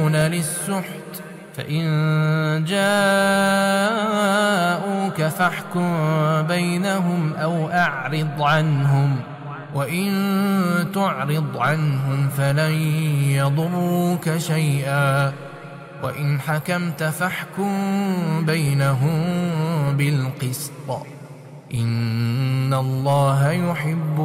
يدعون للسحت فإن جاءوك فاحكم بينهم أو أعرض عنهم وإن تعرض عنهم فلن يضروك شيئا وإن حكمت فاحكم بينهم بالقسط إن الله يحب